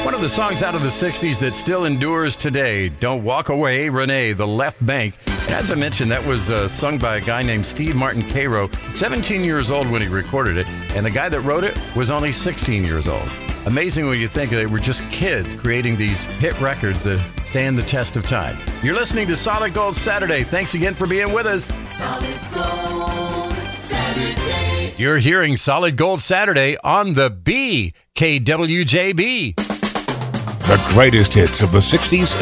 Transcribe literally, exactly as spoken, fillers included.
One of the songs out of the sixties that still endures today, Don't Walk Away, Renee, The Left Bank. And as I mentioned, that was uh, sung by a guy named Steve Martin Cairo, seventeen years old when he recorded it, and the guy that wrote it was only sixteen years old. Amazing when you think they were just kids creating these hit records that stand the test of time. You're listening to Solid Gold Saturday. Thanks again for being with us. Solid Gold Saturday. You're hearing Solid Gold Saturday on the B, K W J B. The greatest hits of the sixties